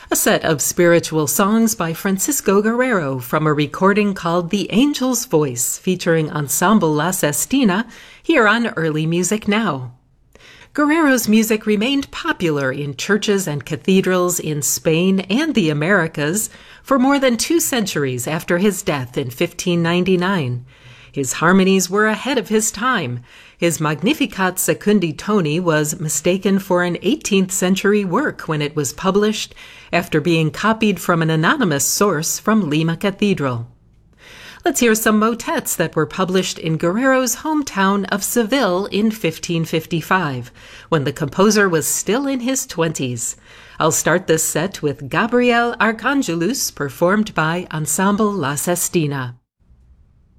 A set of spiritual songs by Francisco Guerrero from a recording called The Angel's Voice, featuring Ensemble La Sestina, here on Early Music Now. Guerrero's music remained popular in churches and cathedrals in Spain and the Americas for more than 2 centuries after his death in 1599. His harmonies were ahead of his time. His Magnificat Secundi Toni was mistaken for an 18th century work when it was published after being copied from an anonymous source from Lima Cathedral. Let's hear some motets that were published in Guerrero's hometown of Seville in 1555, when the composer was still in his 20s. I'll start this set with Gabriel Arcángelus, performed by Ensemble La Sestina.